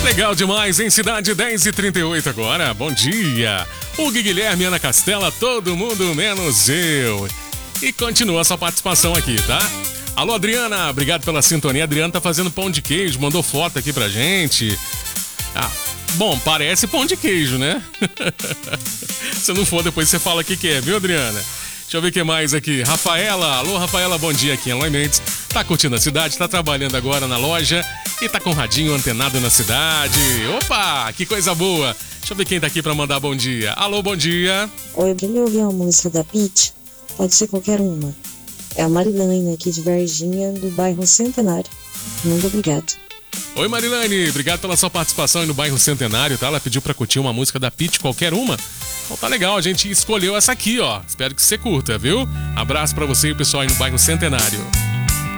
Legal demais, em Cidade 10h38 agora. Bom dia. O Guilherme, Ana Castela, todo mundo menos eu. E continua a sua participação aqui, tá? Alô, Adriana, obrigado pela sintonia. A Adriana tá fazendo pão de queijo, mandou foto aqui pra gente. Ah, bom, parece pão de queijo, né? Se não for, depois você fala o que é, viu, Adriana? Deixa eu ver o que mais aqui. Rafaela, alô, Rafaela, bom dia aqui em Eloy Mendes. Tá curtindo a cidade, tá trabalhando agora na loja e tá com o radinho antenado na cidade. Opa, que coisa boa. Deixa eu ver quem tá aqui pra mandar bom dia. Alô, bom dia. Oi, eu queria ouvir uma música da Pitty. Pode ser qualquer uma. É a Marilane aqui de Varginha, do bairro Centenário. Muito obrigado. Oi, Marilane, obrigado pela sua participação aí no bairro Centenário, tá? Ela pediu pra curtir uma música da Pitty, qualquer uma. Então tá legal, a gente escolheu essa aqui, ó. Espero que você curta, viu? Abraço pra você e o pessoal aí no bairro Centenário.